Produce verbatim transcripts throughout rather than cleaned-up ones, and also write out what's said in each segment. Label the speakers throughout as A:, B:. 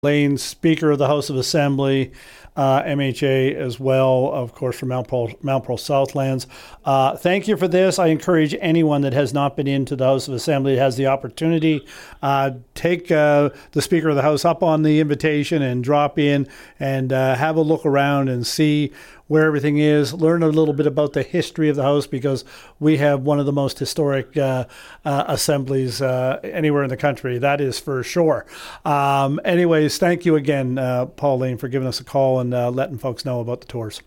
A: Lane, Speaker of the House of Assembly, uh, M H A as well, of course, from Mount Pearl, Mount Pearl Southlands. Uh, thank you for this. I encourage anyone that has not been into the House of Assembly, that has the opportunity, uh, take uh, the Speaker of the House up on the invitation and drop in and uh, have a look around and see where everything is, learn a little bit about the history of the House, because we have one of the most historic uh, uh, assemblies uh, anywhere in the country. That is for sure. Um, anyways, thank you again, uh, Paul Lane, for giving us a call and uh, letting folks know about the tours.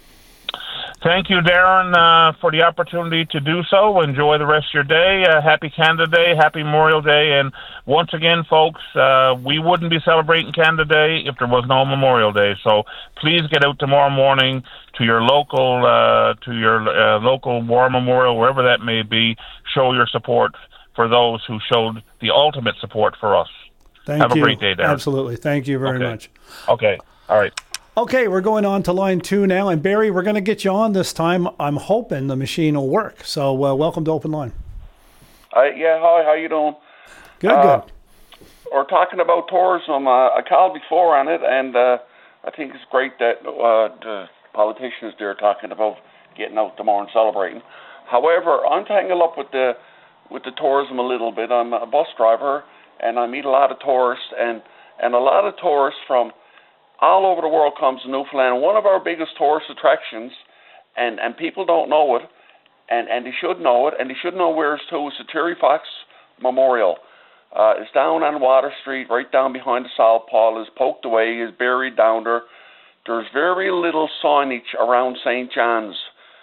B: Thank you, Darren, uh, for the opportunity to do so. Enjoy the rest of your day. Uh, happy Canada Day, happy Memorial Day. And once again, folks, uh, we wouldn't be celebrating Canada Day if there was no Memorial Day. So please get out tomorrow morning to your local uh, to your uh, local war memorial, wherever that may be. Show your support for those who showed the ultimate support for us.
A: Thank
B: Have
A: you.
B: a great day, Darren.
A: Absolutely. Thank you very
B: okay.
A: much.
B: Okay. All right.
A: Okay, we're going on to line two now. And Barry, we're going to get you on this time. I'm hoping the machine will work. So uh, welcome to Open Line.
C: Uh, yeah, hi, how you doing?
A: Good,
C: uh,
A: good.
C: We're talking about tourism. Uh, I called before on it, and uh, I think it's great that uh, the politicians there are talking about getting out tomorrow and celebrating. However, I'm tangled up with the with the tourism a little bit. I'm a bus driver, and I meet a lot of tourists, and, and a lot of tourists from all over the world comes to Newfoundland. One of our biggest tourist attractions, and, and people don't know it, and, and they should know it, and they should know where it's to, is the Terry Fox Memorial. Uh, it's down on Water Street, right down behind the South Paul. It's poked away, is buried down there. There's very little signage around Saint John's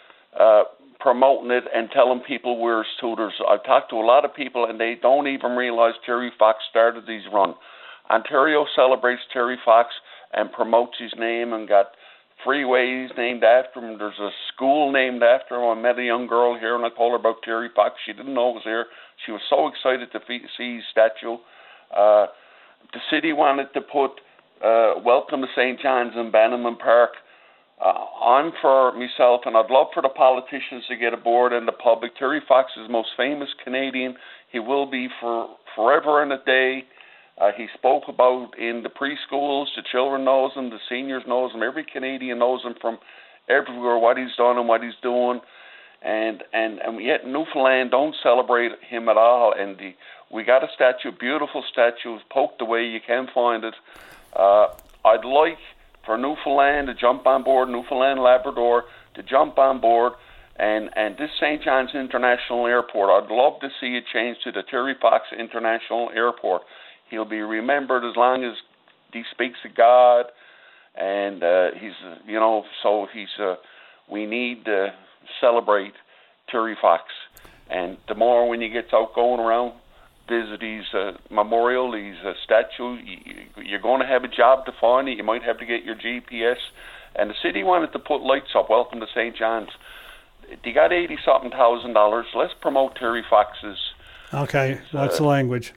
C: uh, promoting it and telling people where it's to. There's, I've talked to a lot of people, and they don't even realize Terry Fox started these run. Ontario celebrates Terry Fox and promotes his name and got freeways named after him. There's a school named after him. I met a young girl here and I told her about Terry Fox. She didn't know it was here. She was so excited to see his statue. Uh, the city wanted to put uh, Welcome to Saint John's in Bannerman Park. Uh, I'm for myself, and I'd love for the politicians to get aboard and the public. Terry Fox is the most famous Canadian. He will be for forever and a day. Uh, he spoke about in the preschools, the children knows him, the seniors knows him, every Canadian knows him from everywhere, what he's done and what he's doing. And and, and yet Newfoundland don't celebrate him at all. And the, we got a statue, beautiful statue, poked away, you can't find it. Uh, I'd like for Newfoundland to jump on board, Newfoundland Labrador to jump on board, and, and this Saint John's International Airport, I'd love to see it changed to the Terry Fox International Airport. He'll be remembered as long as he speaks of God, and uh, he's, uh, you know, so he's. Uh, we need to celebrate Terry Fox, and tomorrow when you get out going around, visit his uh, memorial, his uh, statue. You're going to have a job to find it. You might have to get your G P S. And the city wanted to put lights up. Welcome to Saint John's. They got eighty something thousand dollars. Let's promote Terry Fox's.
A: Okay,
C: his,
A: what's
C: uh,
A: the language?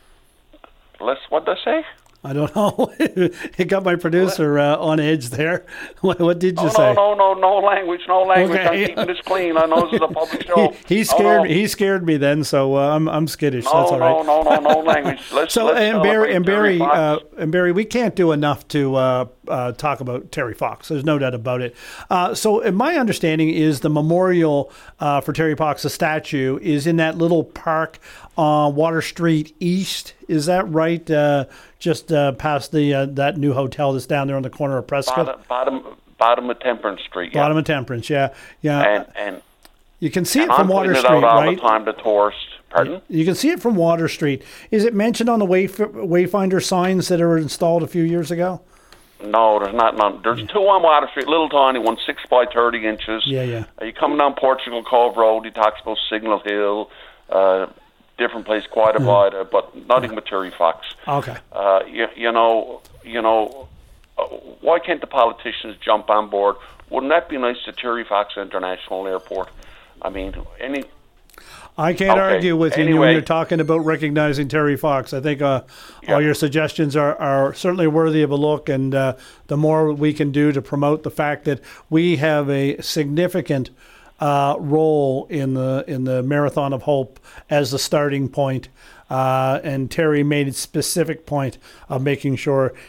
C: Let's. What did I say?
A: I don't know. It got my producer uh, on edge there. What, what did you
C: oh,
A: say?
C: No, no, no, no language, no language.
A: Okay.
C: I'm keeping this clean. I know this is a public show.
A: he, he scared
C: oh, no.
A: me. He scared me then, so uh, I'm I'm skittish.
C: No,
A: That's all right.
C: no, no, no, no language. Let's,
A: so
C: let's
A: and Barry and Barry
C: Terry
A: uh, and Barry, we can't do enough to uh, uh, talk about Terry Fox. There's no doubt about it. Uh, so uh, my understanding is the memorial uh, for Terry Fox, the statue, is in that little park on Water Street East. Is that right? Uh, just uh, past the uh, that new hotel that's down there on the corner of Prescott.
C: Bottom, bottom, bottom of Temperance Street. Yeah.
A: Bottom of Temperance, yeah, yeah.
C: And and
A: you can see
C: and
A: it from
C: I'm
A: Water
C: putting
A: Street,
C: it out all
A: right?
C: the time to tourists. Pardon?
A: You can see it from Water Street. Is it mentioned on the Wayf- Wayfinder signs that were installed a few years ago?
C: No, there's not none. There's two on Water Street, little tiny one, six by thirty inches.
A: Yeah, yeah.
C: Uh, you come down Portugal Cove Road. He talks about Signal Hill. Uh, different place, quite a bit, uh, but nothing with Terry Fox.
A: Okay.
C: Uh, you, you know, you know, uh, why can't the politicians jump on board? Wouldn't that be nice to Terry Fox International Airport? I mean, any.
A: I can't
C: okay.
A: argue with you
C: anyway,
A: when you're talking about recognizing Terry Fox. I think uh,
C: yeah.
A: all your suggestions are, are certainly worthy of a look, and uh, the more we can do to promote the fact that we have a significant uh, role in the in the Marathon of Hope as the starting point. Uh, and Terry made a specific point of making sure